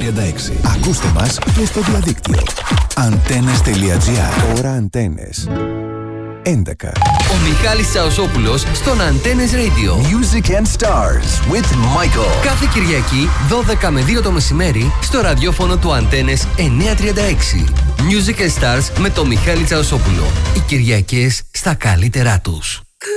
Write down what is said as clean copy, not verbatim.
936. Ακούστε μας και στο διαδίκτυο. Antennes.gr. Τώρα Αντένες. 11. Ο Μιχάλης Τσαουσόπουλος στον Antennes Radio. Music and Stars with Michael. Κάθε Κυριακή 12 με 2 το μεσημέρι στο ραδιόφωνο του Antennes 936. Music and Stars με τον Μιχάλη Τσαουσόπουλο. Οι Κυριακές στα καλύτερά τους.